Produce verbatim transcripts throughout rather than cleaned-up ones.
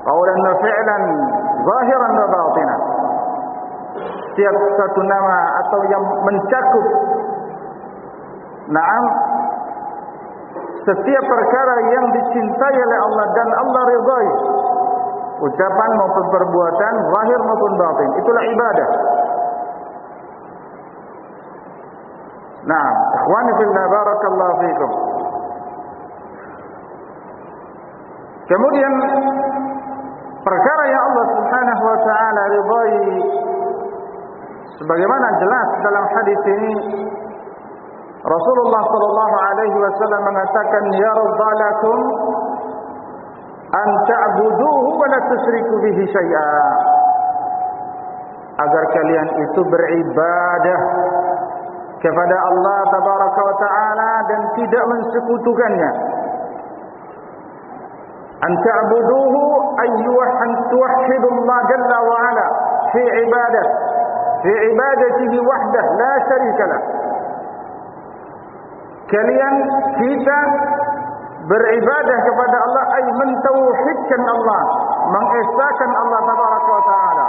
qawlan wa fi'lan, zahiran wa batinan. Setiap satu nama atau yang mencakup na'am setiap perkara yang dicintai oleh Allah dan Allah ridai, ucapan maupun perbuatan, zahir maupun batin, itulah ibadah. Nah, ikhwani fillah, barakallahu fikum. Kemudian perkara yang Allah Subhanahu wa taala ridai, sebagaimana jelas dalam hadis ini, Rasulullah sallallahu alaihi wasallam mengatakan, yarda lakum an ta'buduhu wa la tusyriku bihi syai'a, agar kalian itu beribadah kepada Allah tabaraka wa taala dan tidak mensekutukannya. An ta'buduhu ayyuhan tuwahhidullah jalla wa ala fi ibadah fi ibadatihi wahdah la syarika lah. Kalian, kita beribadah kepada Allah, ay mentauhidkan Allah, mengesahkan Allah tabaraka wa taala.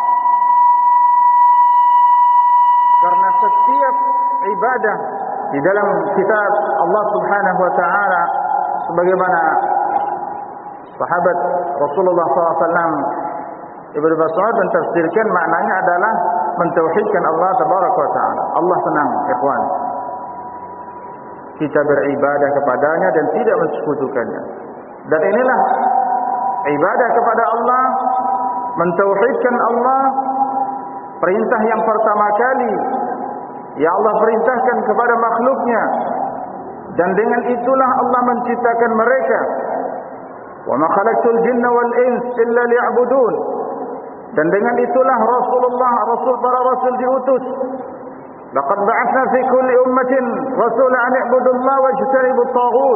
Karena setiap ibadah di dalam kitab Allah Subhanahu wa taala, sebagaimana sahabat Rasulullah sallallahu alaihi wasallam Ibnu Mas'ud mentafsirkan, maknanya adalah mentauhidkan Allah tabaraka wa taala. Allah senang, ikhwan, kita beribadah kepadanya dan tidak mensekutukannya. Dan inilah ibadah kepada Allah, mentauhidkan Allah, perintah yang pertama kali ya Allah perintahkan kepada makhluknya, dan dengan itulah Allah menciptakan mereka. Wa ma khalaqtul jinna wal ins illa liya'budun. Dan dengan itulah Rasulullah, Rasul para Rasul diutus. Laqad ba'athna fi kulli ummatin rasulan an i'budu Allah wajtanibu at-taghut.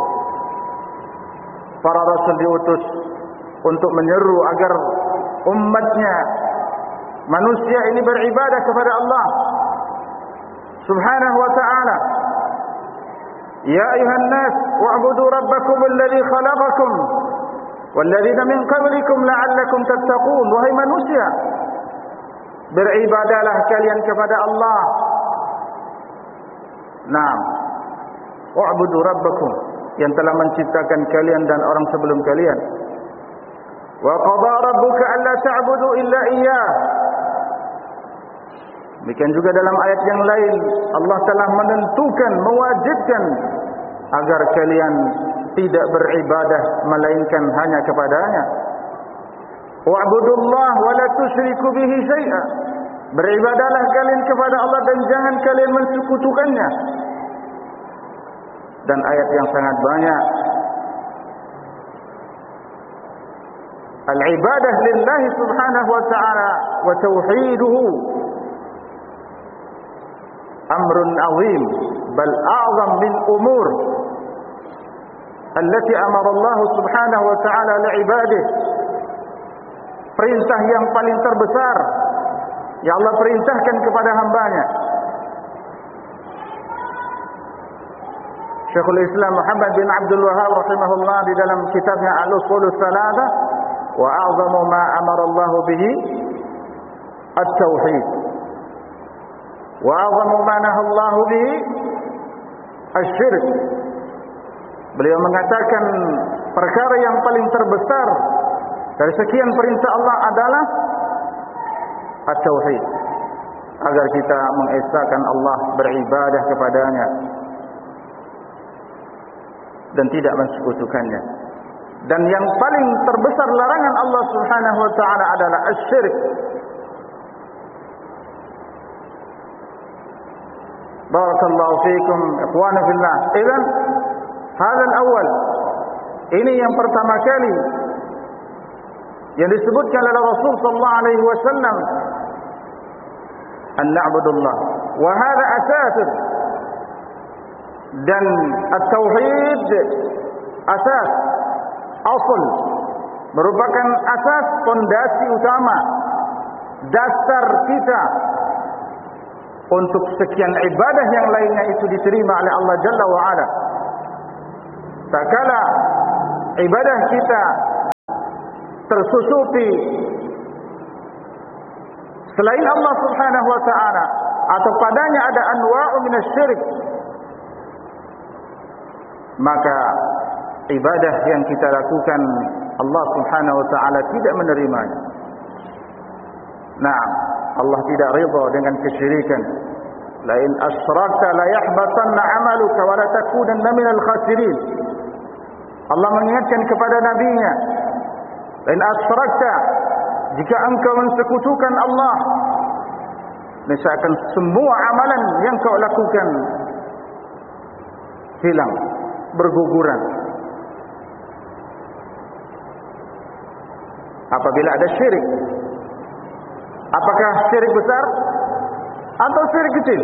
Para Rasul diutus untuk menyeru agar umatnya, manusia ini beribadah kepada Allah Subhanahu wa ta'ala. Ya ayuhan nas, wa'budu rabbakum alladhi khalaqakum walladzina min qablikum la'allakum tattaqun. Wahai manusia, beribadahlah kalian kepada Allah. Naam, wa'budu rabbakum, yang telah menciptakan kalian dan orang sebelum kalian. Wa qada rabbuka alla ta'budu illa iyyah. Demikian juga dalam ayat yang lain, Allah telah menentukan, mewajibkan agar kalian tidak beribadah melainkan hanya kepadanya. Wa'budullah wa la tusyriku bihi syai'a. Beribadahlah kalian kepada Allah dan jangan kalian mensekutukannya. Dan ayat yang sangat banyak. Al-ibadah lillahi subhanahu wa ta'ala wa tauhiduhu amrun azim, bal a'zam min umur allati amara Allah subhanahu wa ta'ala li'ibadihi. Perintah yang paling terbesar yang Allah perintahkan kepada hambanya. Syekhul Islam Muhammad bin Abdul Wahhab rahimahullah di dalam kitabnya Al-Ushul Tsalatsa, wa a'zamu ma amara Allah bihi at-tauhid, wa a'zamu ma nahaa Allah bihi asy-syirk. Beliau mengatakan perkara yang paling terbesar dari sekian perintah Allah adalah at-tauhid, agar kita mengesahkan Allah, beribadah kepadanya dan tidak mensekutukannya. Dan yang paling terbesar larangan Allah Subhanahu wa taala adalah asy-syirk. Barakallahu fikum ikhwana fillah. Idzan hadzal al-awwal, ini yang pertama kali yang disebutkan oleh Rasul sallallahu alaihi wasallam, an na'budullah wa hadha asas. Dan at-tauhid asas, asal, merupakan asas, fondasi utama, dasar kita untuk sekian ibadah yang lainnya itu diterima oleh Allah Jalla wa Ala. Tak kala ibadah kita tersusupi selain Allah Subhanahu wa taala atau padanya ada anwa'u minasyirik, maka ibadah yang kita lakukan Allah Subhanahu wa taala tidak menerimanya. Nah, Allah tidak ridha dengan kesyirikan. La in asyrakta la yahbatanna 'amaluka wa la takunanna minal khasirin. Allah mengingatkan kepada nabinya, la in asyrakta, jika engkau mensekutukan Allah, misalkan semua amalan yang kau lakukan hilang, berguguran. Apabila ada syirik, apakah syirik besar atau syirik kecil?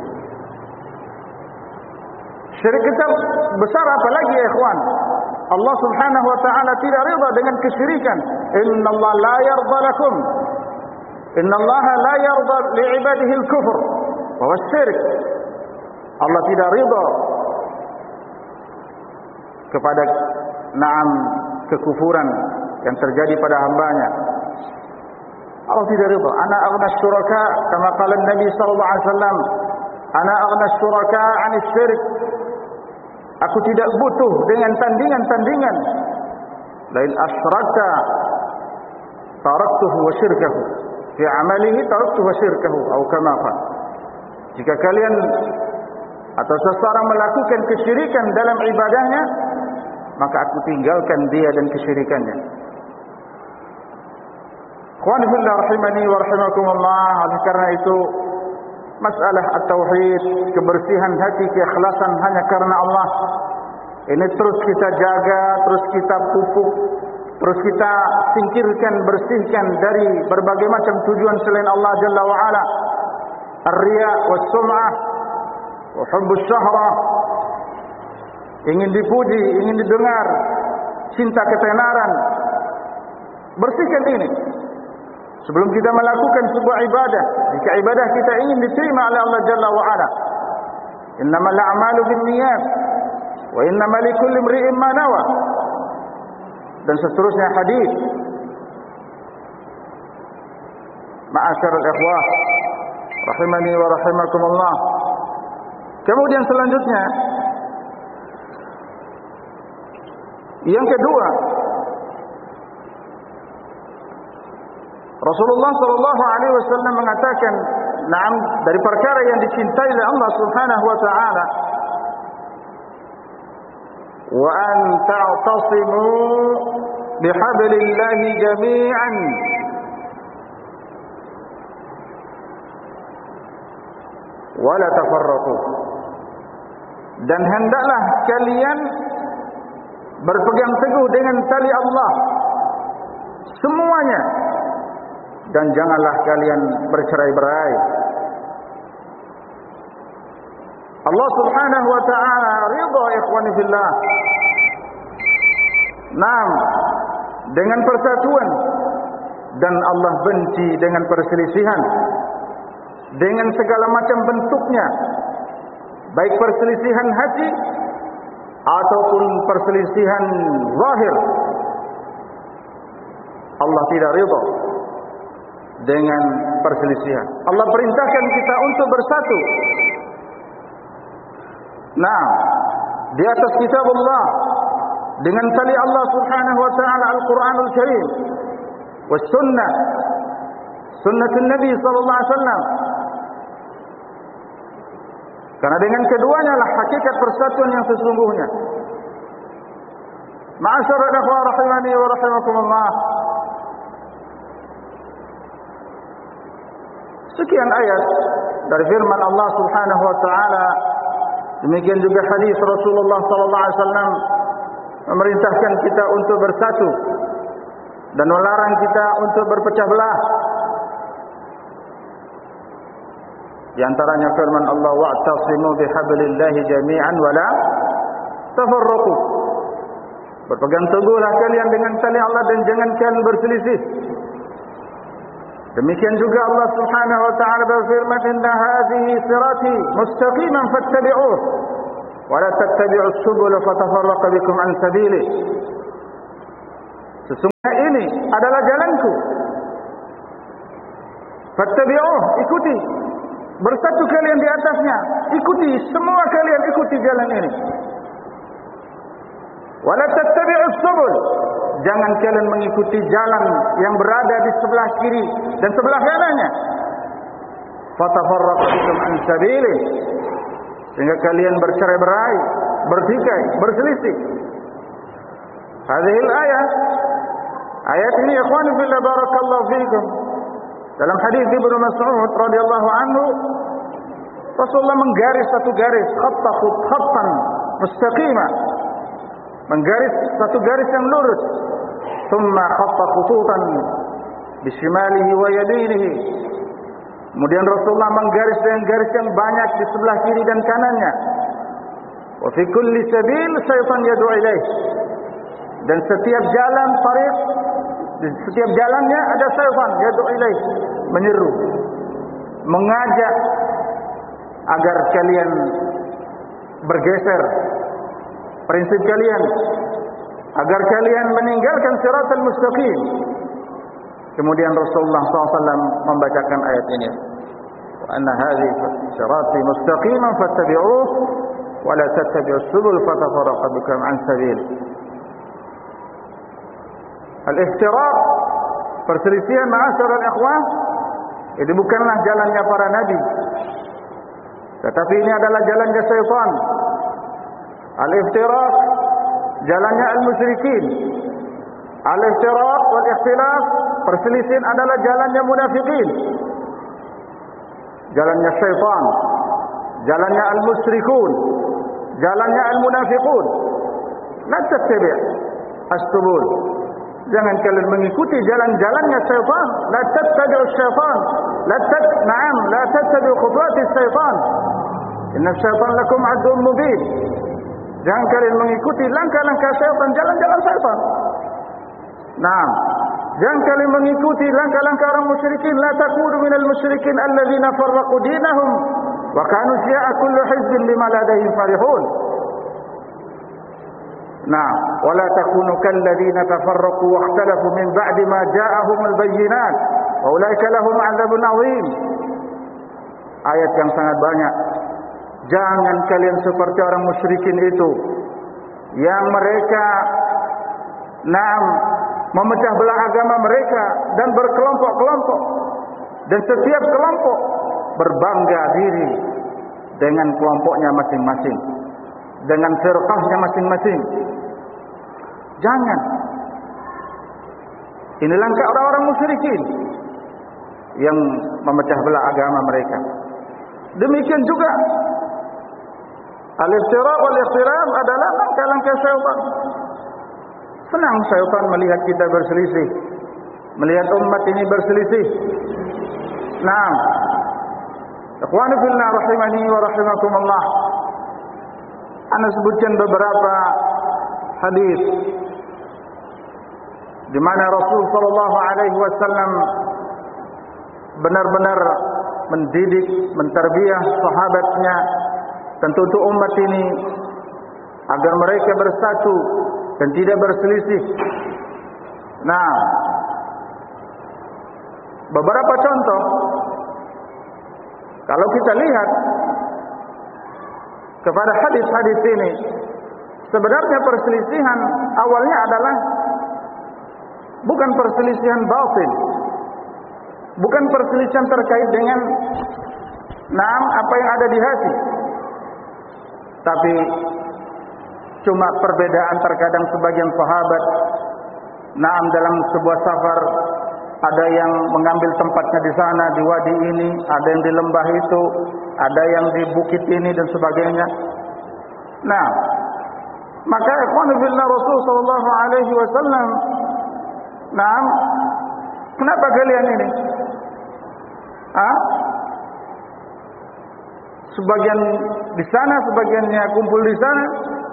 Syirik kecil besar apalagi ya ikhwan. Allah Subhanahu wa taala tidak ridha dengan kesyirikan. Innallaha la yarda lakum. Innallaha la yarda li'ibadihi al-kufr wa huwa syirik. Allah tidak ridha kepada na'am kekufuran yang terjadi pada hambanya. Allah tidak ridha. Ana aghna syuraka, kama qala Nabi sallallahu alaihi wasallam, ana aghna syuraka 'an asy-syirk. Aku tidak butuh dengan tandingan-tandingan. Lain asyrakta taraktuhu wa syirkahu fi amalihi taraktuhu wa syirkahu atau kama qala. Jika kalian atau seseorang melakukan kesyirikan dalam ibadahnya, maka aku tinggalkan dia dan kesyirikannya. Ikhwani fillah rahimani wa rahimakumullah. Oleh karena itu, masalah at-tauhid, kebersihan hati, keikhlasan hanya karena Allah, ini terus kita jaga, terus kita pupuk, terus kita singkirkan, bersihkan dari berbagai macam tujuan selain Allah Jalla wa Ala. Ar-riya was-sum'ah wa hubbus syahwah, ingin dipuji, ingin didengar, cinta ketenaran. Bersihkan ini sebelum kita melakukan sebuah ibadah. Jika ibadah kita ingin diterima oleh Allah Jalla wa Ala, innamal a'malu binniyat wa innamal likulli imri'in ma nawa, dan seterusnya hadis. Ma'asyiral ikhwah rahimani wa rahimakumullah. Kemudian selanjutnya, yang kedua, Rasulullah sallallahu alaihi wasallam mengatakan, "Na'am, dari perkara yang dicintai oleh Allah Subhanahu wa taala, wa an ta'tasimu bihablillahi jami'an wa la tafarraqu." Dan hendaklah kalian berpegang teguh dengan tali Allah semuanya, dan janganlah kalian bercerai-berai. Allah Subhanahu wa taala ridha ikhwani fillah, naam, dengan persatuan, dan Allah benci dengan perselisihan dengan segala macam bentuknya, baik perselisihan hati ataupun perselisihan zahir. Allah tidak ridha dengan perselisihan. Allah perintahkan kita untuk bersatu. Nah, di atas kitab Allah, dengan tali Allah Subhanahu wa taala Al-Qur'anul Karim, was sunnah, sunnatul Nabi sallallahu alaihi wasallam. Karena dengan keduanya lah hakikat persatuan yang sesungguhnya. Ma'asyiral ikhwah rahimani wa rahimakumullah. Sekian ayat dari firman Allah Subhanahu wa taala, demikian juga hadis Rasulullah sallallahu alaihi wasallam memerintahkan kita untuk bersatu dan melarang kita untuk berpecah belah. Di antaranya firman Allah, wa'tasimu bihablillahi jami'an wa la tafarraqu. Berpegang teguhlah kalian dengan tali Allah dan jangan kalian berselisih. Demikian juga Allah Subhanahu wa taala berfirman, inna hadhihi sirati mustaqiman fattabi'uh wa la tattabi'us subula fatafarraqa bikum an sabili. Sesungguhnya ini adalah jalanku. Fattabi'uh, ikuti. Bersatu kalian di atasnya, ikuti, semua kalian ikuti jalan ini. Wala tattabi'us subul, jangan kalian mengikuti jalan yang berada di sebelah kiri dan sebelah kanannya. Fatafarraqu bikum an sabilihi, sehingga kalian bercerai-berai, bertikai, berselisih. Hadhil ayat, ayat ini ikhwan fillah barakallahu fikum. Dalam hadis Ibnu Mas'ud radhiyallahu anhu, Rasulullah menggaris satu garis, khatta khattan mustaqima, menggaris satu garis yang lurus. Thumma khatta khututan bishimalihi wa yaminihi. Kemudian Rasulullah menggaris dengan garis yang banyak di sebelah kiri dan kanannya. Wa fi kulli sabil syaitan yad'u ilaih. Dan setiap jalan tariq, di setiap jalannya ada syaitan yad'u ilaih, menyeru, mengajak agar kalian bergeser prinsip kalian, agar kalian meninggalkan siratal mustaqim. Kemudian Rasulullah shallallahu alaihi wasallam membacakan ayat ini. Wa anna hadhihi sirati mustaqiman fattabi'uh wa la tattabi'us subul fatafarraqa bikum an sabil. Al-iftiraq, perselisihan ma'asyiral ikhwah, itu bukanlah jalannya para nabi, tetapi ini adalah jalannya syaitan. Al-iftiraq, jalannya al-musyrikin. Al-iftiraq wal ikhtilaf, perselisihan adalah jalannya munafikin, jalannya syaitan, jalannya al-musyrikun, jalannya al-munafiqun. La tattabi' as-subul, jangan kalian mengikuti jalan-jalannya syaitan. La tattabi'u syaitan, la tat na'am la tattabi'u khutuwati syaitan, inna syaitan lakum aduwwun mubin. Jangan kalian mengikuti langkah-langkah syaitan, jalan-jalan syaitan. Naam, jangan kalian mengikuti langkah-langkah orang musyrikin. La takunu minal musyrikin alladzina farraqu dinahum wa kanu syi'a kullu hizbin bima ladayhim farihun. Nah, wala takunu kalladzina tafarraqu wa ikhtalafu min ba'di ma ja'ahumul bayyinat wa ulaika lahum 'adzabun 'adzim. Ayat yang sangat banyak. Jangan kalian seperti orang musyrikin itu yang mereka naam memecah belah agama mereka dan berkelompok-kelompok, dan setiap kelompok berbangga diri dengan kelompoknya masing-masing, dengan firqahnya masing-masing. Jangan. Ini langkah orang-orang musyrikin yang memecah belah agama mereka. Demikian juga al-iftiraq wal ikhtilaf adalah langkah-langkah syaitan. Senang syaitan melihat kita berselisih, melihat umat ini berselisih. Naam. Ikhwani fillah rahimani wa rahimakumullah. Ana sebutkan beberapa hadis di mana Rasul sallallahu alaihi wasallam benar-benar mendidik, menterbiah sahabatnya, tentu untuk umat ini agar mereka bersatu dan tidak berselisih. Nah, beberapa contoh kalau kita lihat kepada hadis-hadis ini, sebenarnya perselisihan awalnya adalah bukan perselisihan batin, bukan perselisihan terkait dengan naam apa yang ada di hati, tapi cuma perbedaan terkadang sebagian sahabat naam dalam sebuah safar, ada yang mengambil tempatnya di sana di wadi ini, ada yang di lembah itu, ada yang di bukit ini dan sebagainya. Nah, maka ikhwanu fillah Rasul sallallahu alaihi wasallam, naam, kenapa kalian ini? Ah? Sebagian di sana, sebagiannya kumpul di sana.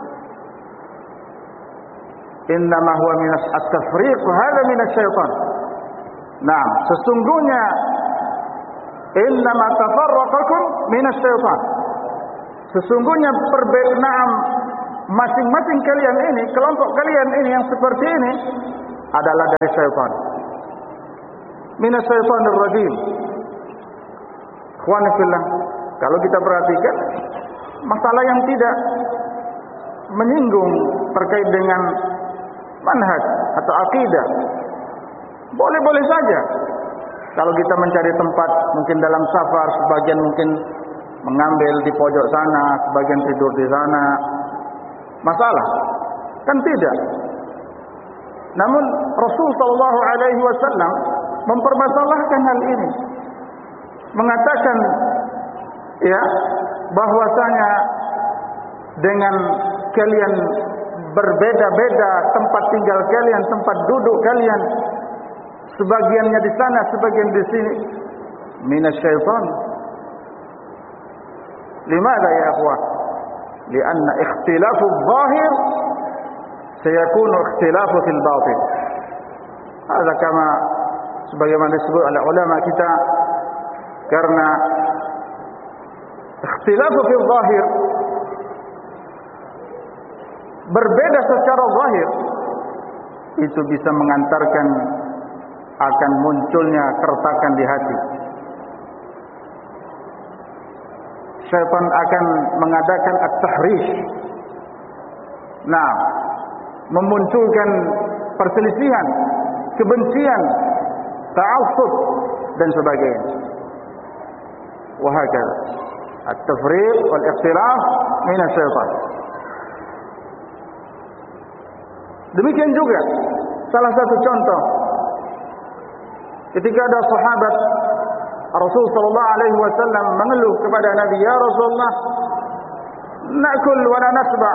Innama huwa minas at-tafriq wa hadha minas syaitan. Nah, sesungguhnya innama tafarraqakum minas syaitan. Sesungguhnya perbedaan masing-masing kalian ini, kelompok kalian ini yang seperti ini, adalah dari syaitan. Minas syaitanir rajim. Ikhwan fillah, kalau kita perhatikan masalah yang tidak menyinggung terkait dengan manhaj atau akidah, boleh-boleh saja. Kalau kita mencari tempat, mungkin dalam safar, sebagian mungkin mengambil di pojok sana, sebagian tidur di sana, masalah? Kan tidak. Namun Rasul sallallahu alaihi wasallam mempermasalahkan hal ini, mengatakan ya bahwasanya dengan kalian berbeda-beda tempat tinggal kalian, tempat duduk kalian, sebagiannya di sana, sebagian di sini, minasyaitan. Limadha ya akhwah? Lianna ikhtilafu adh-dhahir sayakunu ikhtilafu fil batin. Hadza kama sebagaimana disebut oleh ulama kita, karena ikhtilafu fil zahir, berbeda secara zahir, itu bisa mengantarkan akan munculnya keretakan di hati. Syaitan akan mengadakan at-tahrish. Nah, memunculkan perselisihan, kebencian, ta'assub dan sebagainya. Wa hakadha. At-tafriq wal ikhtilaf min asy-syaitan. Demikian juga salah satu contoh, ketika ada sahabat Rasul sallallahu alaihi wasallam mengeluh kepada Nabi, "Ya Rasulullah, na'kul wa la nasba."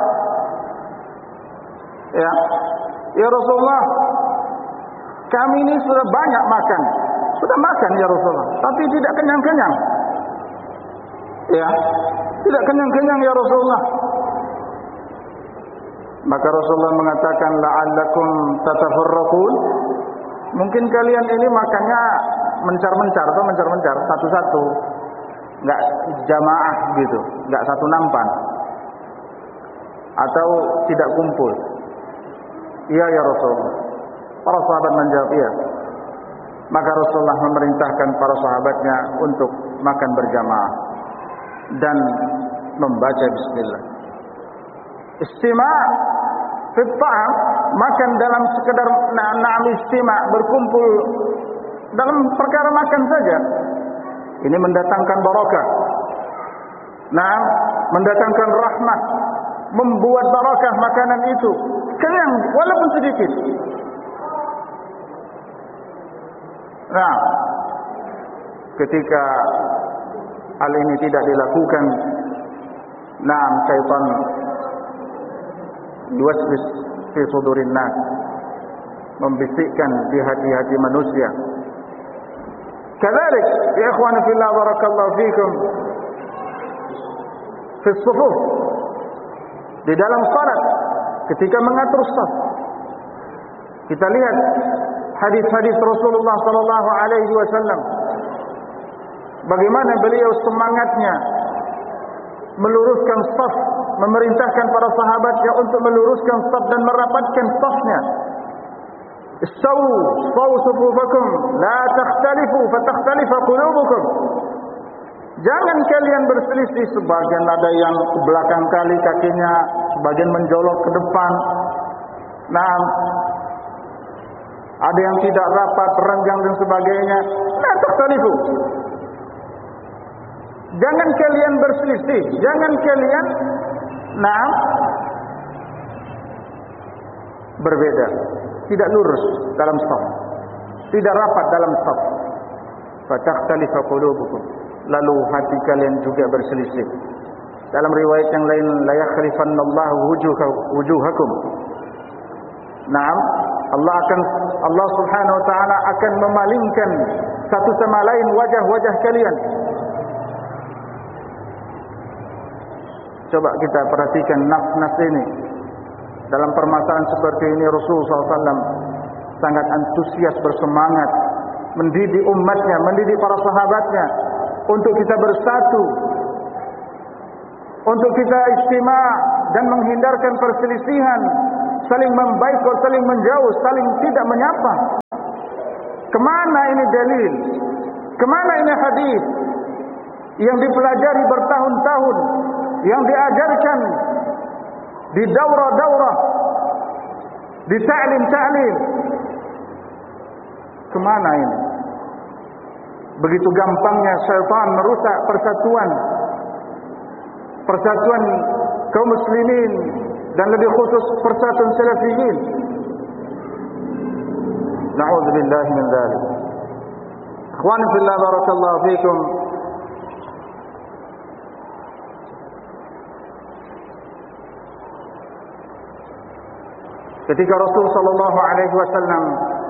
Ya, ya Rasulullah, kami ini sudah banyak makan, sudah makan ya Rasulullah, tapi tidak kenyang-kenyang. Ya, tidak kenyang-kenyang ya Rasulullah. Maka Rasulullah mengatakan, la'allakum tatafarraqun. Mungkin kalian ini makannya mencar-mencar atau mencar-mencar satu-satu, enggak jamaah gitu, enggak satu nampan, atau tidak kumpul. Iya ya Rasulullah. Para sahabat menjawab iya. Maka Rasulullah memerintahkan para sahabatnya untuk makan berjamaah dan membaca bismillah. Istima' fi ta'am, makan dalam sekedar na'am istima', berkumpul dalam perkara makan saja, ini mendatangkan barakah. Nah, mendatangkan rahmat, membuat barakah makanan itu, kenyang walaupun sedikit. Nah, ketika hal ini tidak dilakukan, nah, syaitan yuwaswis fi sudurin nas, membisikkan di hati-hati manusia. Kadzalik ya ikhwan fillah, barakallahu fikum, fi sufuf, di dalam salat ketika mengatur shaf, kita lihat hadis-hadis Rasulullah sallallahu alaihi wasallam, bagaimana beliau semangatnya meluruskan shaf, memerintahkan para sahabatnya untuk meluruskan shaf dan merapatkan shafnya. Istawu, istawu sufufakum, la takhtalifu fatakhtalifa qulubukum. Jangan kalian berselisih, sebagian ada yang ke belakang kali kakinya, sebagian menjolok ke depan. Nah, ada yang tidak rapat, renggang dan sebagainya. La takhtalifu. Jangan kalian berselisih, jangan kalian nah berbeda, tidak lurus dalam shaf, tidak rapat dalam shaf. Fatakhtalifa qulubukum, lalu hati kalian juga berselisih. Dalam riwayat yang lain, la yakhlifannallahu wujuhakum. Naam, Allah akan Allah Subhanahu wa taala akan memalingkan satu sama lain wajah-wajah kalian. Coba kita perhatikan nafs-nafs ini. Dalam permasalahan seperti ini Rasulullah sallallahu alaihi wasallam sangat antusias, bersemangat mendidik umatnya, mendidik para sahabatnya untuk kita bersatu, untuk kita istima' dan menghindarkan perselisihan saling membaikot, saling menjauh, saling tidak menyapa. Kemana ini dalil? Kemana ini hadis yang dipelajari bertahun-tahun, yang diajarkan di daurah-daurah, di ta'lim-ta'lim? Kemana ini? Begitu gampangnya syaitan merusak persatuan persatuan kaum muslimin dan lebih khusus persatuan salafiyin. Na'udzubillahi min dzalik. Ikhwani fillah, barakallahu fikum. Ketika Rasul sallallahu alaihi wasallam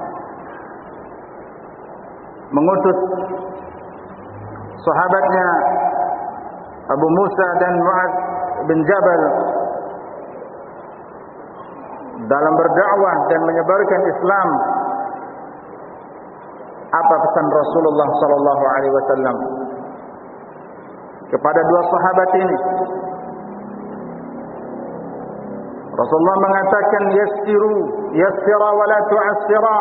mengutus sahabatnya Abu Musa dan Mu'adz bin Jabal dalam berdakwah dan menyebarkan Islam, apa pesan Rasulullah sallallahu alaihi wasallam kepada dua sahabat ini? Rasulullah mengatakan, yassiru yassira wa la tu'assira,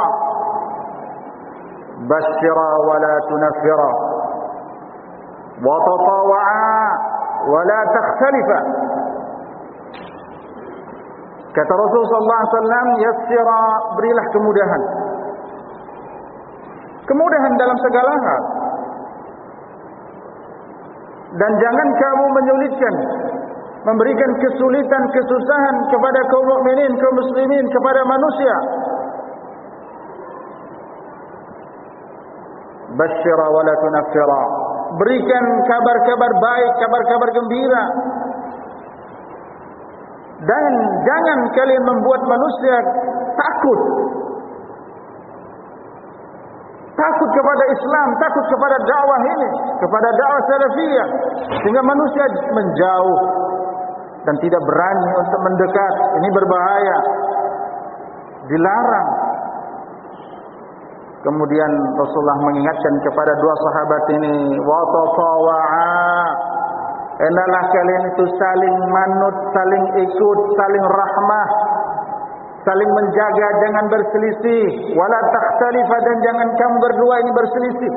basyira wa la tunaffira, wa tatawa'a wa la takhtalifa. Kata Rasul sallallahu alaihi wasallam, yassira, berilah kemudahan. Kemudahan dalam segala hal. Dan jangan kamu menyulitkan, memberikan kesulitan, kesusahan kepada kaum mukminin, kaum muslimin, kepada manusia. Basyira wa la tunaffira, berikan kabar-kabar baik, kabar-kabar gembira. Dan jangan kalian membuat manusia takut. Takut kepada Islam, takut kepada dakwah ini, kepada dakwah salafiyah, sehingga manusia menjauh dan tidak berani untuk mendekat. Ini berbahaya, dilarang. Kemudian Rasulullah mengingatkan kepada dua sahabat ini, wa tatawa'a, hendaklah kalian itu saling manut, saling ikut, saling rahmah, saling menjaga, jangan berselisih. Wala takhtalifa, dan jangan kamu berdua ini berselisih.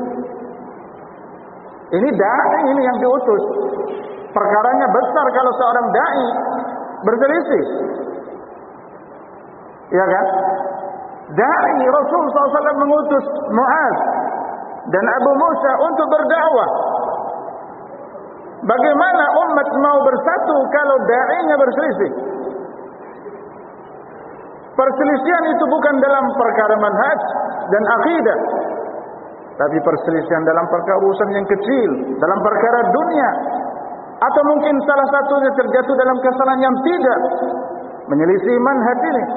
Ini dai ini yang diutus. Perkaranya besar kalau seorang dai berselisih. Ya kan? Dai Rasul sallallahu alaihi wasallam mengutus Mu'adz dan Abu Musa untuk berdakwah. Bagaimana umat mau bersatu kalau dai-nya berselisih? Perselisihan itu bukan dalam perkara manhaj dan akidah, tapi perselisihan dalam perkara urusan yang kecil, dalam perkara dunia, atau mungkin salah satunya terjatuh dalam kesalahan yang tidak menyelisih manhaj ini.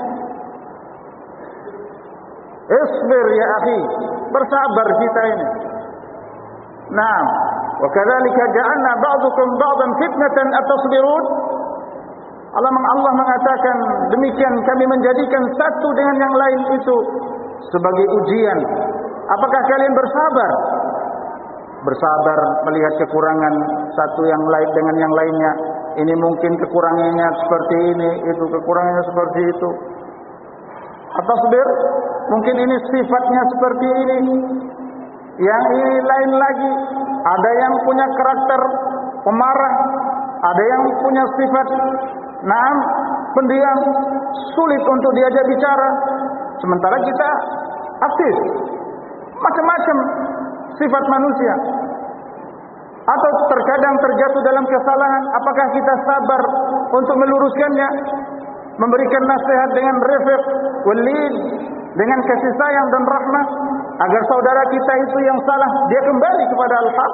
Isbir ya akhi, bersabar kita ini. Naam, wa kadzalika ja'alna ba'dukum ba'dan fitnatan atasbirun. Allah Allah mengatakan demikian, kami menjadikan satu dengan yang lain itu sebagai ujian. Apakah kalian bersabar? Bersabar melihat kekurangan satu yang lain dengan yang lainnya. Ini mungkin kekurangannya seperti ini, itu kekurangannya seperti itu. Atasbir, mungkin ini sifatnya seperti ini, yang ini lain lagi. Ada yang punya karakter pemarah, ada yang punya sifat naam, pendiam, sulit untuk diajak bicara. Sementara kita aktif. Macam-macam sifat manusia. Atau terkadang terjatuh dalam kesalahan, apakah kita sabar untuk meluruskannya, memberikan nasihat dengan rifq wal lin, dengan kasih sayang dan rahmah, agar saudara kita itu yang salah dia kembali kepada al-haq?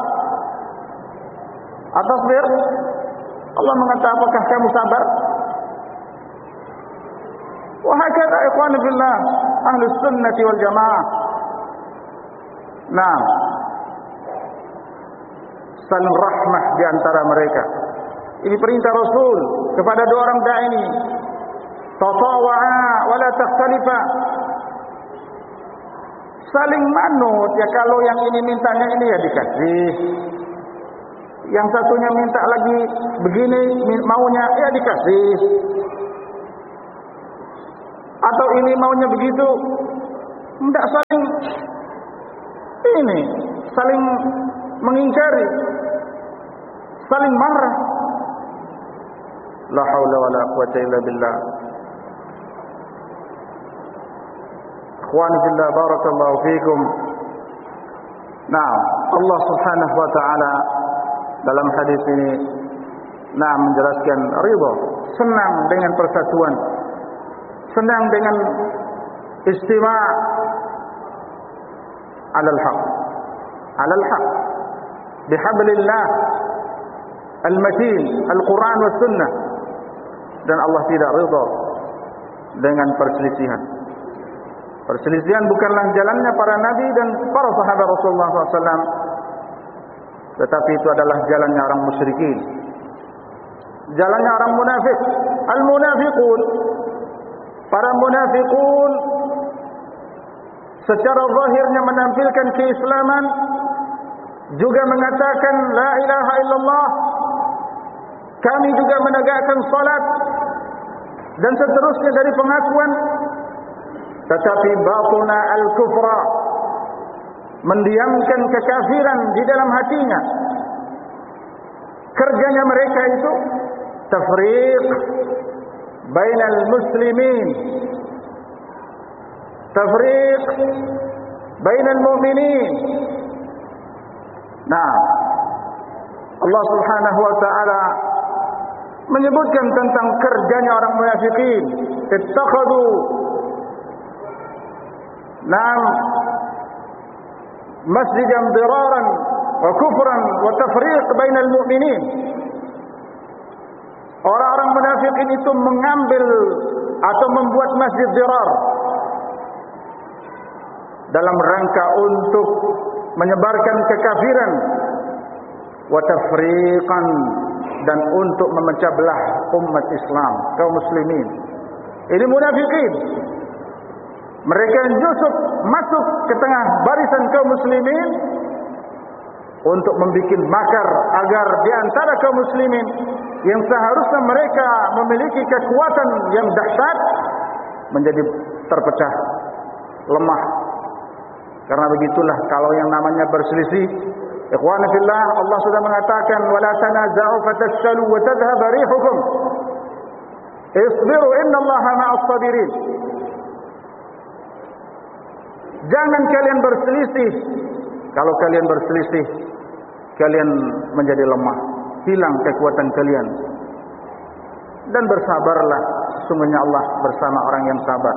Atasbir, Allah mengatakan, apakah kamu sabar? Wa hakadha ikhwan fillah ahli sunnah wal jamaah. Nah, saling rahmah di antara mereka. Ini perintah Rasul kepada dua orang dai ini. Tatawa'a wa la takhtalifa. Saling manut, ya kalau yang ini mintanya ini ya dikasih. Yang satunya minta lagi begini maunya, ya dikasih. atau ini maunya begitu. Tidak saling ini, saling mengingkari, saling marah. La haula wala quwwata illa billah. Ikhwani fillah, barakallahu fikum. Nah, Allah Subhanahu wa taala dalam hadis ini nah menjelaskan ridha, senang dengan persatuan, senang dengan istima' alal haq, alal haq bihablillah al-matin, al-Quran was sunnah. Dan Allah tidak ridha dengan perselisihan. Perselisihan bukanlah jalannya para nabi dan para sahabat Rasulullah shallallahu alaihi wasallam, tetapi itu adalah jalannya orang musyrikin, jalannya orang munafik. Al-munafiqun, para munafiqun secara zahirnya menampilkan keislaman, juga mengatakan la ilaha illallah, kami juga menegakkan salat, dan seterusnya dari pengakuan, tetapi batuna al-kufra, mendiamkan kekafiran di dalam hatinya. Kerjanya mereka itu tafriq bainal muslimin, tafriq bainal mu'minin. Nah, Allah Subhanahu wa taala menyebutkan tentang kerjanya orang munafikin. Ittakhadhu nam masjidan diraran wa kufran wa tafriq bainal mu'minin. Orang-orang munafikin itu mengambil atau membuat masjid dirar dalam rangka untuk menyebarkan kekafiran, wa tafriqan, dan untuk memecah belah umat Islam, kaum muslimin. Ini munafikin. Mereka yang justru masuk ke tengah barisan kaum muslimin untuk membuat makar agar di antara kaum muslimin yang seharusnya mereka memiliki kekuatan yang dahsyat menjadi terpecah, lemah. Karena begitulah kalau yang namanya berselisih, ikhwana fillah, Allah sudah mengatakan wala tanaza'u fatafshalu wa tadhhab rihukum. Isbiru innallaha ma'as sabirin. Jangan kalian berselisih. Kalau kalian berselisih, kalian menjadi lemah, hilang kekuatan kalian. Dan bersabarlah, sesungguhnya Allah bersama orang yang sabar.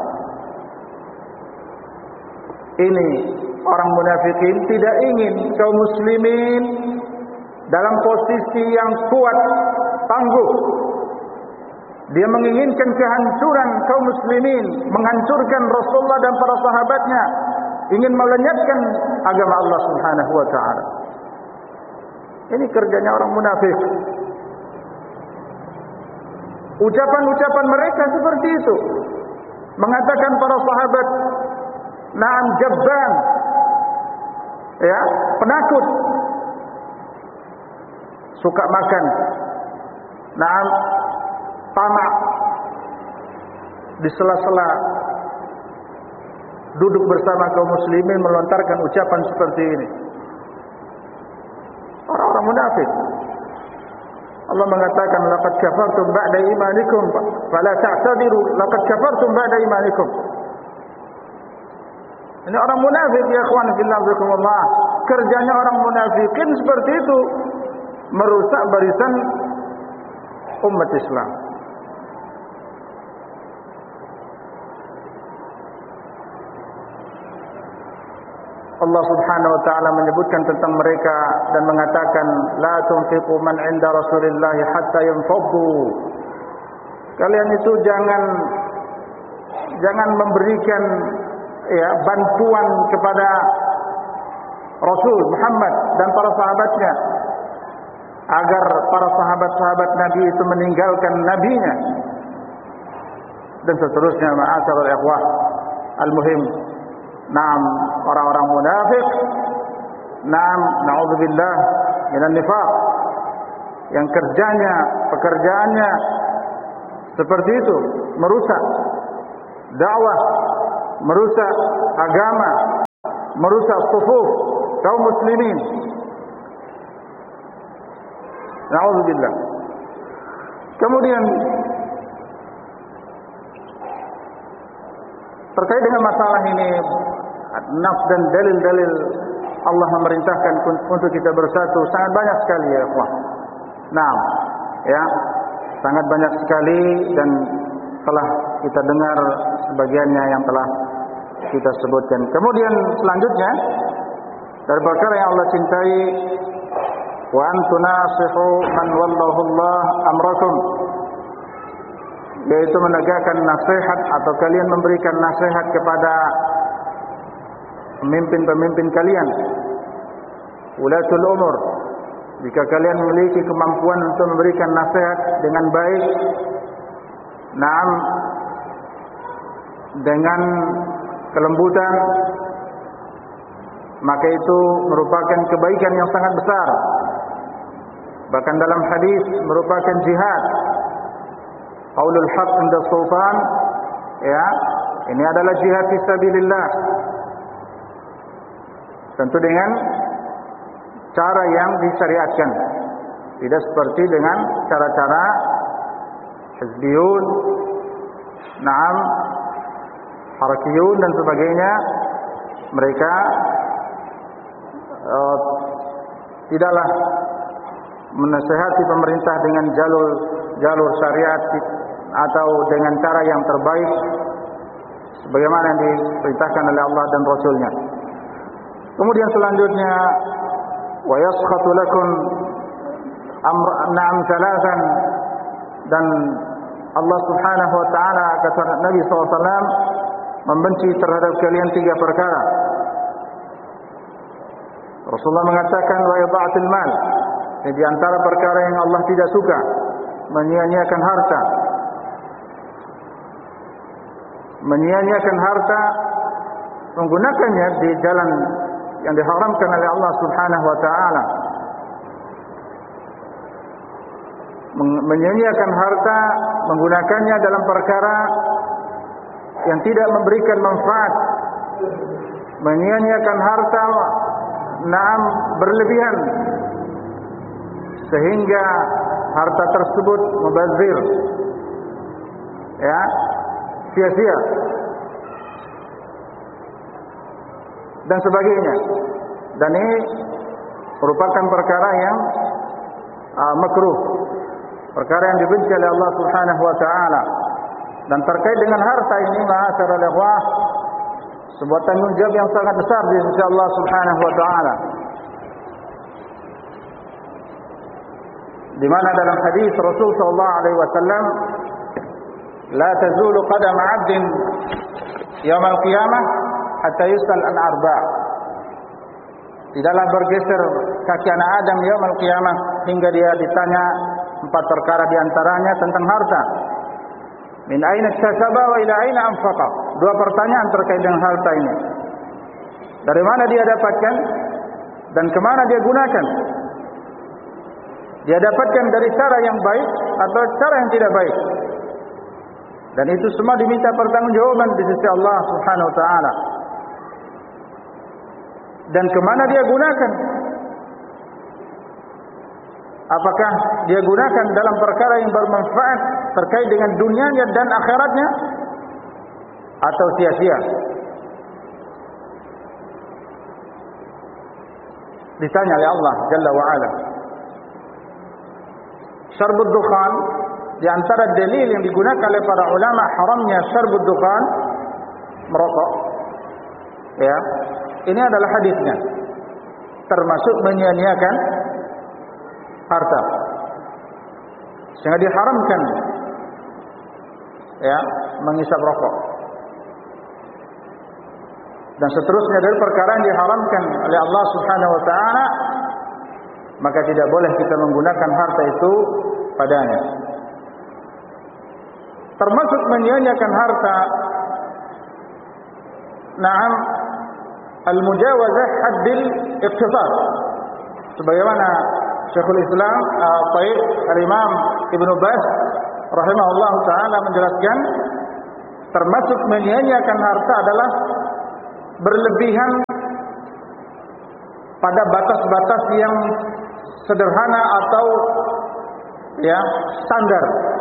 Ini orang munafikin tidak ingin kaum muslimin dalam posisi yang kuat, tangguh. Dia menginginkan kehancuran kaum muslimin, menghancurkan Rasulullah dan para sahabatnya, ingin melenyapkan agama Allah Subhanahu wa taala. Ini kerjanya orang munafik. Ucapan-ucapan mereka seperti itu, mengatakan para sahabat na'am jabban, ya, penakut, suka makan, na'am tamak, di sela-sela duduk bersama kaum muslimin melontarkan ucapan seperti ini. Orang-orang munafik. Allah mengatakan laqad kafartum ba'da imanikum fala ta'tadiru laqad kafartum ba'da imanikum. Ini orang munafik, ya ikhwan fillah jazakumullah. Kerjanya orang munafikin seperti itu, merusak barisan umat Islam. Allah Subhanahu wa taala menyebutkan tentang mereka dan mengatakan la tunfiqu man 'inda Rasulillah hatta yanfaddu. Kalian itu jangan jangan memberikan ya bantuan kepada Rasul Muhammad dan para sahabatnya agar para sahabat-sahabat Nabi itu meninggalkan nabinya dan seterusnya. Ma'asyiral ikhwah, al-muhim, naam, orang-orang munafik, naam, na'udzubillah minan nifaq, yang kerjanya, pekerjaannya seperti itu, merusak dakwah, merusak agama, merusak sufuf kaum muslimin. Na'udzubillah. Kemudian terkait dengan masalah ini, nafs dan dalil-dalil Allah memerintahkan untuk kita bersatu sangat banyak sekali ya ikhwah. Nah, ya, sangat banyak sekali dan telah kita dengar sebagiannya yang telah kita sebutkan. Kemudian selanjutnya dari perkara yang Allah cintai, wa antunasihu man wallahu Allah amrakum, yaitu menegakkan nasihat atau kalian memberikan nasihat kepada pemimpin-pemimpin kalian, ulatul umur. Jika kalian memiliki kemampuan untuk memberikan nasihat dengan baik, naam, dengan kelembutan, maka itu merupakan kebaikan yang sangat besar. Bahkan dalam hadis merupakan jihad. Qaulul haq inda sultan, ya, ini adalah jihad fisabilillah. Tentu dengan cara yang disyariatkan, tidak seperti dengan cara-cara hizbiyun, naam, harakiyun dan sebagainya. Mereka uh, tidaklah menasihati pemerintah dengan jalur jalur syariat atau dengan cara yang terbaik sebagaimana yang diperintahkan oleh Allah dan Rasul-Nya. Kemudian selanjutnya, wa yaskhatu lakum amr na'am thalathan, dan Allah Subhanahu wa taala kata Nabi sallallahu alaihi wasallam membenci terhadap kalian tiga perkara. Rasulullah mengatakan wa ida'atul mal, di antara perkara yang Allah tidak suka, menyia-nyiakan harta. Menyia-nyiakan harta, menggunakannya di jalan yang diharamkan oleh Allah Subhanahu wa taala. Menyia-nyiakan harta, menggunakannya dalam perkara yang tidak memberikan manfaat. Menyia-nyiakan harta, naam, berlebihan sehingga harta tersebut mubazir, ya, sia-sia dan sebagainya. Dan ini merupakan perkara yang uh, makruh, perkara yang dibenci oleh Allah Subhanahu wa taala. Dan terkait dengan harta ini, ma'asyiral ikhwah, sebuah tanggung jawab yang sangat besar di sisi Allah Subhanahu wa taala. Di mana dalam hadis Rasul sallallahu alaihi wasallam, la tazulu qadam 'abdin yaumil qiyamah hatta yus'al an arba'. Tidaklah bergeser kaki anak Adam yaumil qiyamah hingga dia ditanya empat perkara di antaranya tentang harta. Min aina iktasaba wa ila aina anfaqa. Dua pertanyaan terkait dengan harta ini. Dari mana dia dapatkan dan kemana dia gunakan? Dia dapatkan dari cara yang baik atau cara yang tidak baik. Dan itu semua diminta pertanggungjawaban di sisi Allah Subhanahu wa taala. Dan kemana dia gunakan? Apakah dia gunakan dalam perkara yang bermanfaat terkait dengan dunianya dan akhiratnya, atau sia-sia? Ditanya oleh Allah Jalla wa'ala. Syarbud dukhan, di antara dalil yang digunakan oleh para ulama haramnya syarbud dukhan, merokok, ya, ini adalah hadisnya, termasuk menyia-nyiakan harta, sehingga diharamkan, ya, menghisap rokok. Dan seterusnya dari perkara yang diharamkan oleh Allah Subhanahu wa taala, maka tidak boleh kita menggunakan harta itu padanya. Termasuk menyia-nyiakan harta, na'am, al-mujawazah haddil iqtisad, sebagaimana Syekhul Islam uh, Taib Al-Imam Ibnu Baz rahimahullah taala menjelaskan, termasuk menyia-nyiakan harta adalah berlebihan pada batas-batas yang sederhana atau ya standar.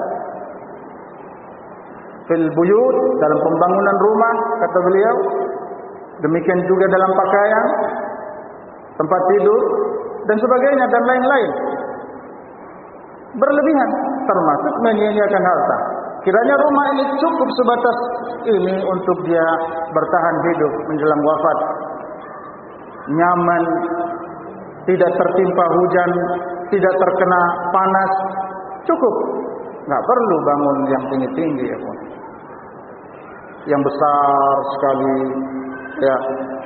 Fil buyut, dalam pembangunan rumah, kata beliau, demikian juga dalam pakaian, tempat tidur dan sebagainya dan lain-lain. Berlebihan termasuk menyia-nyiakan harta. Kiranya rumah ini cukup sebatas ini untuk dia bertahan hidup menjelang wafat. Nyaman, tidak tertimpa hujan, tidak terkena panas, cukup. Nggak perlu bangun yang tinggi-tinggi ya pun. Yang besar sekali ya.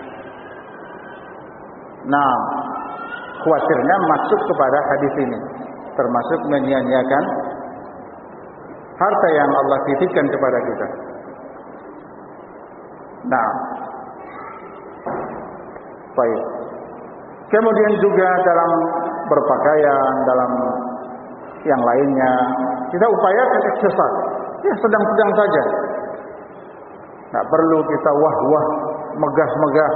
Nah, khawatirnya masuk kepada hadis ini, termasuk menyia-nyiakan harta yang Allah titipkan kepada kita. Nah, baik. Kemudian juga dalam berpakaian, dalam yang lainnya, kita upayakan eksersis. Ya, sedang-sedang saja. Tak perlu kita wah-wah, megah-megah.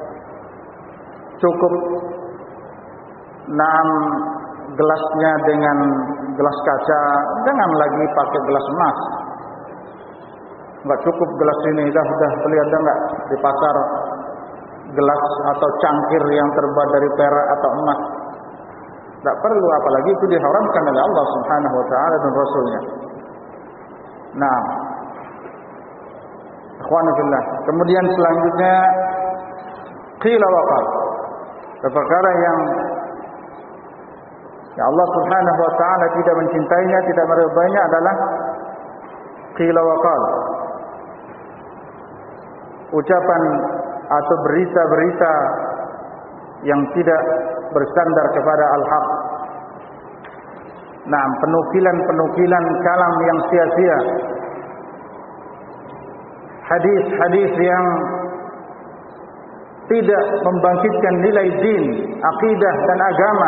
Cukup enam gelasnya dengan gelas kaca, jangan lagi pakai gelas emas. Enggak cukup gelas ini, dah dah beli ada enggak di pasar gelas atau cangkir yang terbuat dari perak atau emas. Tak perlu, apalagi itu diharamkan oleh Allah Subhanahu wa taala dan Rasulnya. Nah, ikhwan fillah. Kemudian selanjutnya qila wa qal. Perkara yang ya Allah Subhanahu wa taala tidak mencintainya, tidak meridainya adalah qila wa qal. Ucapan atau berita-berita yang tidak bersandar kepada al-haq. Nah, penukilan-penukilan kalam yang sia-sia. Hadis-hadis yang tidak membangkitkan nilai din, akidah dan agama,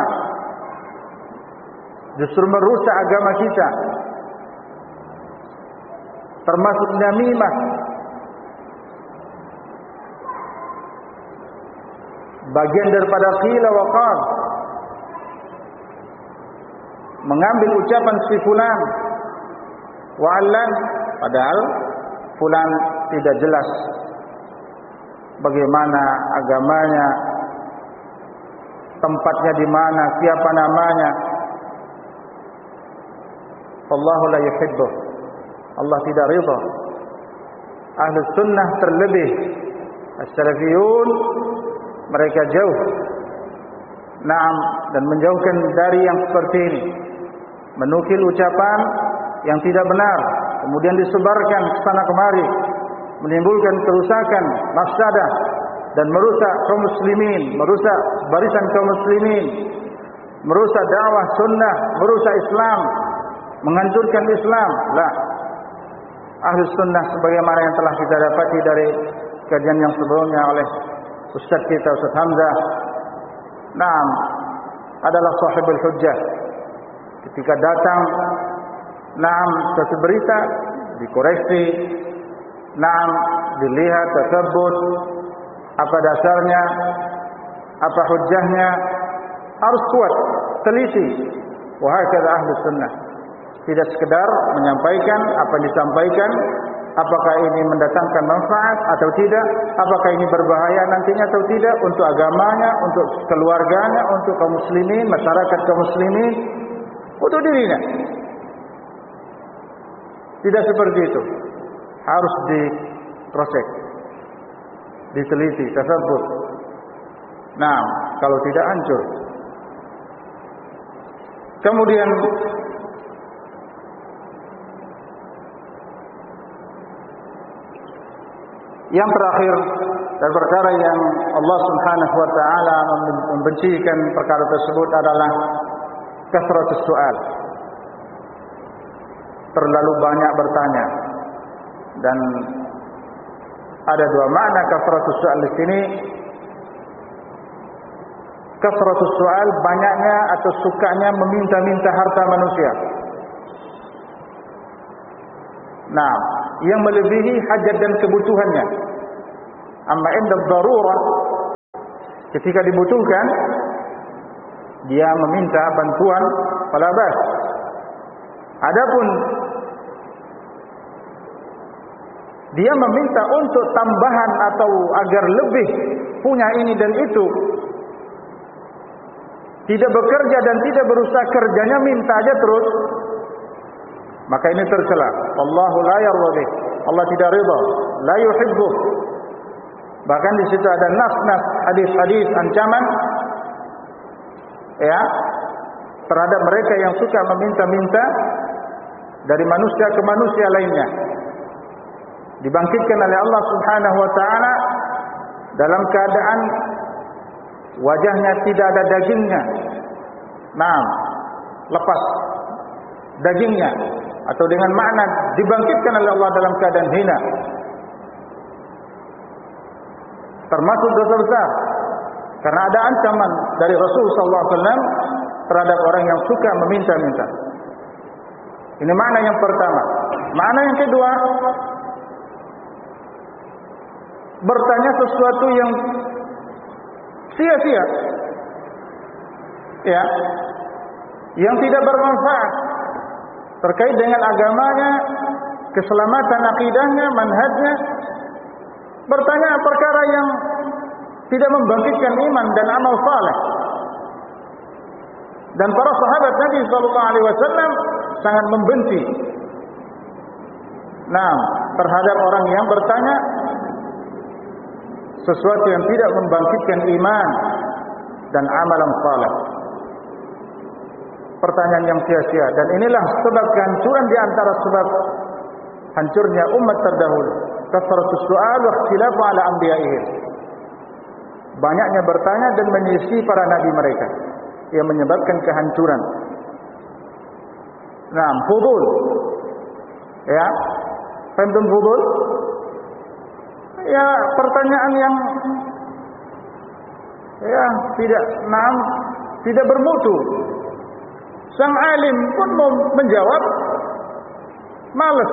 justru merusak agama kita. Termasuk namimah, bagian daripada qila wa qal. Mengambil ucapan si fulan wa allan, padahal fulan tidak jelas bagaimana agamanya, tempatnya di mana, siapa namanya. Allahu la yuhibbu. Allah tidak ridha. Ahli sunnah terlebih as-salafiyun, mereka jauh naam dan menjauhkan dari yang seperti ini, menukil ucapan yang tidak benar kemudian disebarkan ke sana kemari, menimbulkan kerusakan, mafsadah dan merusak kaum muslimin, merusak barisan kaum muslimin, merusak dakwah sunnah, merusak Islam, menghancurkan Islam. La, ahli sunnah sebagaimana yang telah kita dapati dari kajian yang sebelumnya oleh Ustaz kita Ustaz Hamzah, naam, adalah sahibul hujjah. Ketika datang naam suatu berita, dikoreksi, naam, dilihat, tersebut apa dasarnya, apa hujjahnya, harus kuat, teliti. Wahai kata ahli sunnah, tidak sekedar menyampaikan apa yang disampaikan, apakah ini mendatangkan manfaat atau tidak, apakah ini berbahaya nantinya atau tidak untuk agamanya, untuk keluarganya, untuk kaum muslimin, masyarakat kaum muslimin, untuk dirinya. Tidak seperti itu. Harus di-cross-check, diteliti, tersebut. Nah, kalau tidak hancur. Kemudian yang terakhir, dan perkara yang Allah Subhanahu wa taala membencikan perkara tersebut adalah kasratus su'al. Terlalu banyak bertanya. Dan ada dua makna kasratus su'al di sini. Kasratus su'al, banyaknya atau sukanya meminta-minta harta manusia. Nah, yang melebihi hajat dan kebutuhannya. Amma inda darurah, ketika dibutuhkan, dia meminta bantuan, fala bas. Adapun dia meminta untuk tambahan atau agar lebih punya ini dan itu, tidak bekerja dan tidak berusaha kerjanya, minta aja terus, maka ini tercela. Wallahu la yarda, Allah tidak ridha, la yuhibbu. Bahkan di situ ada nas-nas hadis-hadis ancaman ya terhadap mereka yang suka meminta-minta dari manusia ke manusia lainnya. Dibangkitkan oleh Allah Subhanahu wa taala dalam keadaan wajahnya tidak ada dagingnya. Nah, lepas dagingnya, atau dengan makna dibangkitkan oleh Allah dalam keadaan hina. Termasuk dosa besar, karena ada ancaman dari Rasul sallallahu alaihi wasallam terhadap orang yang suka meminta-minta. Ini makna yang pertama. Makna yang kedua, bertanya sesuatu yang sia-sia, ya, yang tidak bermanfaat terkait dengan agamanya, keselamatan akidahnya, manhajnya. Bertanya perkara yang tidak membangkitkan iman dan amal saleh. Dan para sahabat Nabi sallallahu alaihi wasallam sangat membenci nah terhadap orang yang bertanya sesuatu yang tidak membangkitkan iman dan amalan saleh. Pertanyaan yang sia-sia, dan inilah sebab kehancuran di antara sebab hancurnya umat terdahulu. Kasratus su'al wa ikhtilafu ala anbiya'ihim. Banyaknya bertanya dan menyelisih para nabi mereka yang menyebabkan kehancuran. Nah, fudul. Ya. Faham fudul? Ya, pertanyaan yang ya tidak nam, tidak bermutu. Sang alim pun mau menjawab malas.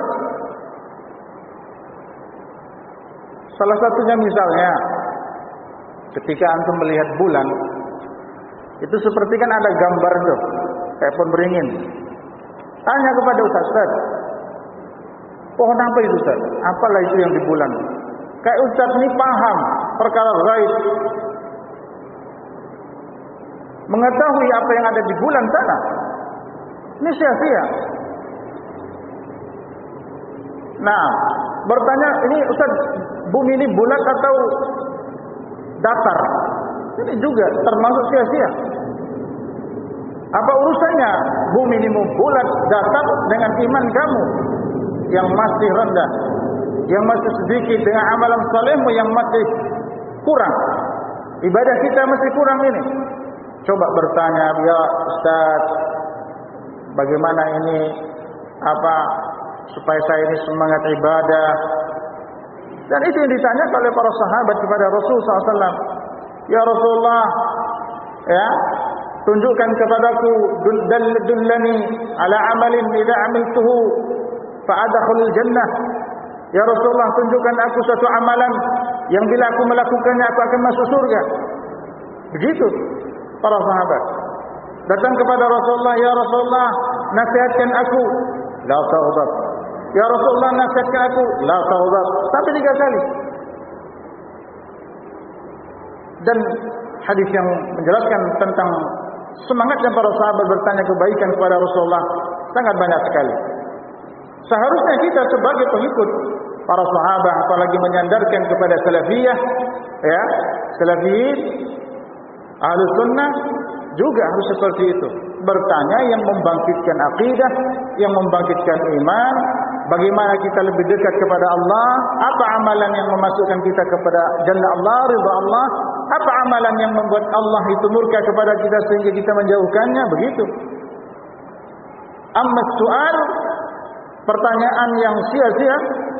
Salah satunya misalnya ketika antum melihat bulan, itu seperti kan ada gambar tuh, kayak pohon beringin. Tanya kepada Ustaz, Ustaz, pohon apa itu Ustaz? Apalah itu yang di bulan? Kayak Ustaz ini paham perkara gaib, mengetahui apa yang ada di bulan sana. Ini sia-sia. Nah, bertanya, ini Ustaz, bumi ini bulat atau datar? Ini juga termasuk sia-sia. Apa urusannya bumi ini bulat datar dengan iman kamu yang masih rendah, yang masih sedikit, dengan amalan salehmu yang masih kurang, ibadah kita masih kurang ini? Coba bertanya, ya Ustaz, bagaimana ini apa supaya saya ini semangat ibadah? Dan itu yang ditanya oleh para sahabat kepada Rasul sallallahu alaihi wasallam. Ya Rasulullah, ya, tunjukkan kepadaku, dullani ala amalin idza amiltuhu fa adkhulul jannah. Ya Rasulullah, tunjukkan aku satu amalan yang bila aku melakukannya aku akan masuk surga. Begitu para sahabat datang kepada Rasulullah, ya Rasulullah, nasihatkan aku, la taghdab. Ya Rasulullah, nasihatkan aku, la taghdab. Sampai tiga kali. Dan hadis yang menjelaskan tentang semangatnya para sahabat bertanya kebaikan kepada Rasulullah sangat banyak sekali. Seharusnya kita sebagai pengikut para sahabat, apalagi menyandarkan kepada salafiyah, ya, salafiyin, ahlus sunnah, juga harus seperti itu. Bertanya yang membangkitkan akidah, yang membangkitkan iman. Bagaimana kita lebih dekat kepada Allah? Apa amalan yang memasukkan kita kepada jannah Allah, ridha Allah? Apa amalan yang membuat Allah itu murka kepada kita sehingga kita menjauhkannya? Begitu. Amma soal, pertanyaan yang sia-sia,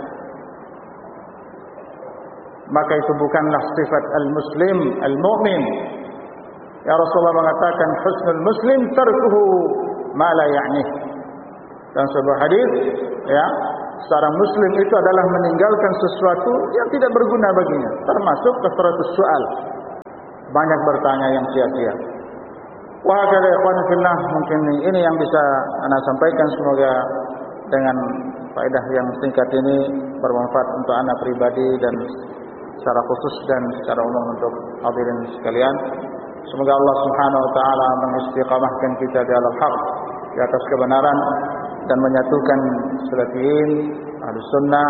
maka itu bukanlah sifat al-muslim, al-mu'min. Ya Rasulullah mengatakan, husnul muslim tarkuhu ma la ya'nih. Dan sebuah hadis, ya, seorang muslim itu adalah meninggalkan sesuatu yang tidak berguna baginya, termasuk kasratus soal, banyak bertanya yang sia-sia. Wah, kada ikhwan fillah, mungkin ini yang bisa ana sampaikan, semoga dengan faedah yang singkat ini bermanfaat untuk ana pribadi dan secara khusus dan secara umum untuk hadirin sekalian. Semoga Allah Subhanahu wa taala mengistiqamahkan kita di atas hak, di atas kebenaran, dan menyatukan salafiyin ahlus sunnah,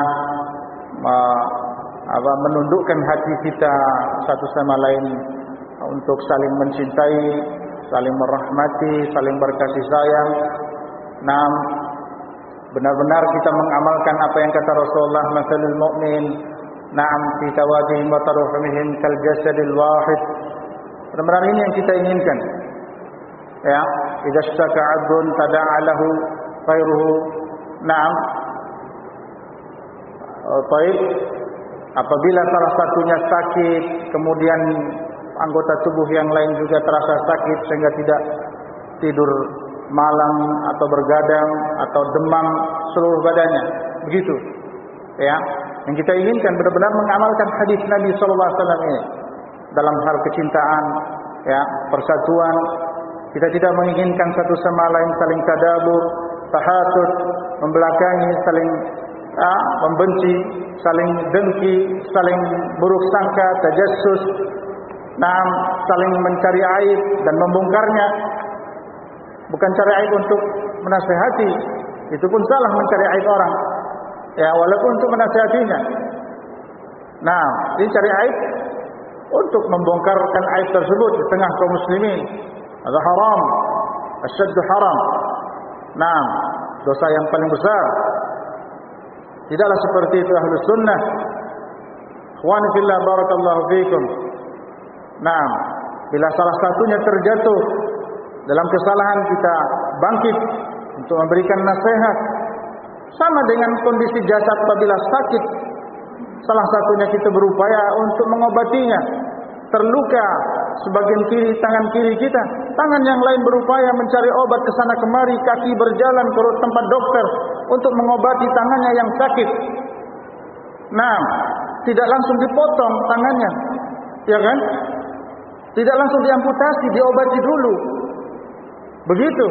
apa menundukkan hati kita satu sama lain untuk saling mencintai, saling merahmati, saling berkasih sayang. Nah, benar-benar kita mengamalkan apa yang kata Rasulullah, masalul mu'min na'am fi tawadihim wa taruhumihim kal jasadil wahid. Benar-benar ini yang kita inginkan. Ya, idza ishtaka 'abdun tada'a lahu khairuhu. Na'am. Baik. Apabila salah satunya sakit, kemudian anggota tubuh yang lain juga terasa sakit sehingga tidak tidur malam atau bergadang atau demam seluruh badannya, begitu. Ya, yang kita inginkan benar-benar mengamalkan hadis Nabi sallallahu alaihi wasallam ini dalam hal kecintaan, ya, persatuan. Kita tidak menginginkan satu sama lain saling tadabur, tahasud, membelakangi, saling ya, membenci, saling dengki, saling buruk sangka, tajassus, nah, saling mencari aib dan membongkarnya. Bukan cari aib untuk menasihati, itu pun salah mencari aib orang. Ya, walaupun untuk menasihatinya. Nah, ini cari aib untuk membongkarkan aib tersebut di tengah kaum muslimin. Ada haram, asyaddu haram. Nah, dosa yang paling besar. Tidaklah seperti itu ahlus sunnah. Ikhwani fillah, barakallahu fiikum. Nah, bila salah satunya terjatuh dalam kesalahan, kita bangkit untuk memberikan nasihat. Sama dengan kondisi jasad apabila sakit, salah satunya kita berupaya untuk mengobatinya. Terluka sebagian kiri tangan kiri kita, tangan yang lain berupaya mencari obat ke sana kemari, kaki berjalan ke tempat dokter untuk mengobati tangannya yang sakit. Nah, tidak langsung dipotong tangannya, ya kan? Tidak langsung diamputasi, diobati dulu. Begitu.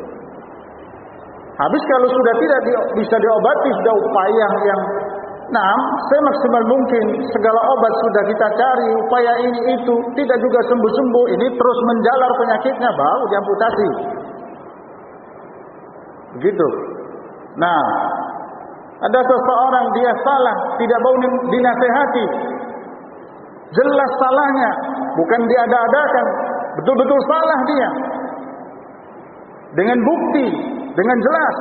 Habis kalau sudah tidak di, bisa diobati, sudah upaya yang nah, semaksimal mungkin segala obat sudah kita cari, upaya ini itu tidak juga sembuh-sembuh, ini terus menjalar penyakitnya, baru diamputasi. Begitu. Nah, ada seseorang dia salah, tidak mau dinasehati. Jelas salahnya, bukan diada-adakan, betul-betul salah dia. Dengan bukti, dengan jelas.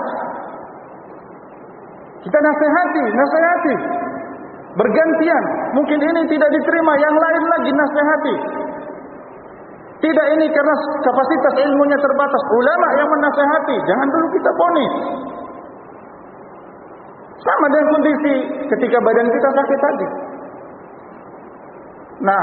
Kita nasihati, nasihati. Bergantian. Mungkin ini tidak diterima, yang lain lagi nasihati. Tidak ini karena kapasitas ilmunya terbatas. Ulama yang menasihati, jangan dulu kita vonis. Sama dengan kondisi ketika badan kita sakit tadi. Nah,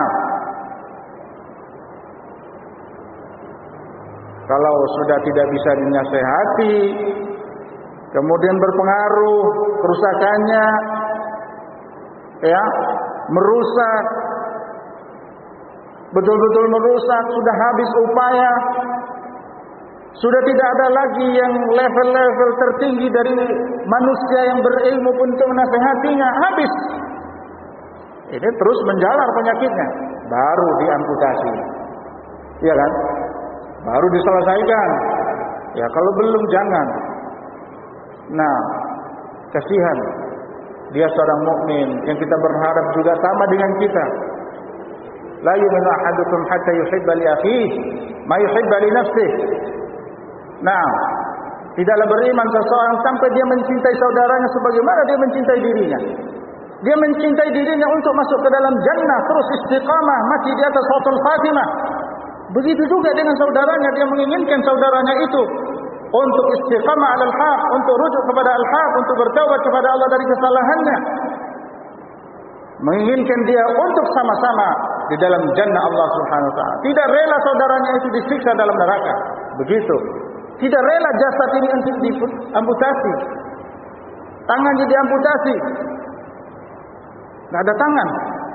kalau sudah tidak bisa dinasehati, kemudian berpengaruh kerusakannya, ya, merusak, betul-betul merusak, sudah habis upaya, sudah tidak ada lagi yang level-level tertinggi dari manusia yang berilmu untuk menasehatinya, habis. Ini terus menjalar penyakitnya, baru diamputasi, ya kan? Baru diselesaikan. Ya, kalau belum jangan. Nah, kasihan. Dia seorang mukmin yang kita berharap juga sama dengan kita. La yu'minu ahadukum hatta yuhibba li akhihi ma yuhibba li nafsihi. Nah, tidaklah beriman seseorang sampai dia mencintai saudaranya sebagaimana dia mencintai dirinya. Dia mencintai dirinya untuk masuk ke dalam jannah, terus istiqamah, mati di atas husnul khatimah. Begitu juga dengan saudaranya, dia menginginkan saudaranya itu untuk istiqamah alal haq, untuk rujuk kepada al-haq, untuk bertaubat kepada Allah dari kesalahannya. Menginginkan dia untuk sama-sama di dalam jannah Allah Subhanahu wa taala. Tidak rela saudaranya itu disiksa dalam neraka. Begitu. Tidak rela jasad ini untuk diamputasi. tangannya diamputasi, nggak ada tangan.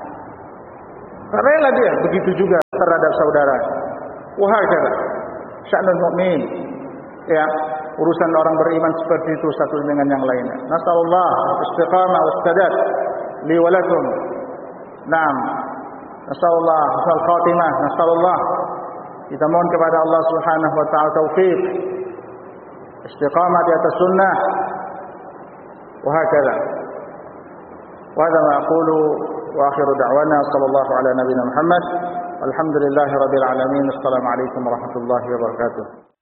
Rela dia, begitu juga terhadap saudara. Wahakala sya'nul mu'min. Ya, urusan orang beriman seperti itu satu dengan yang lainnya. Nasallallahu istiqamah was sadad li wa lakum. Naam. Nasallallahu husnul khatimah. Nasallallahu, kita mohon kepada Allah Subhanahu wa taala taufik, istiqamah di atas sunnah. Wahakala. Wa hadha ma aqulu wa akhiru da'wana sallallahu ala nabiyyina Muhammad. Alhamdulillahirabbil alamin. Assalamualaikum warahmatullahi wabarakatuh.